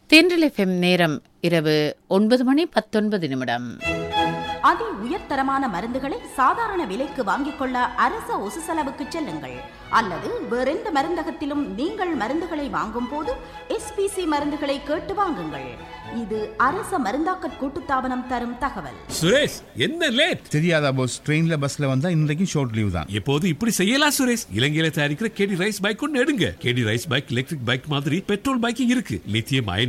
தென்றல் FM நேரம் இரவு 9:19. அதி உயர்தரமான மருந்துகளை சாதாரண விலைக்கு வாங்கிக் கொள்ள அரச ஒசு செலவுக்கு செல்லுங்கள். அல்லது வேறெந்த மருந்தகத்திலும் நீங்கள் மருந்துகளை வாங்கும் போது SPC மருந்துகளை கேட்டு வாங்குங்கள். இது அரச மருந்தாக்க கூட்டுத்தாபனம் தரும் தகவல். சுரேஷ், என்ன லேட்? தெரியாதா போஸ், ட்ரெயின்ல பஸ்ல வந்தா இன்றைக்கு ஷார்ட் லீவ் தான். எப்போது இப்படி செய்யலாம் சுரேஷ். இலங்கையில தயாரிக்கிற கேடி ரைஸ் பைக் ஒன்னு எடுங்க. கேடி ரைஸ் பைக் எலக்ட்ரிக் பைக் மாதிரி பெட்ரோல் பைக் இருக்கு. Lithium ion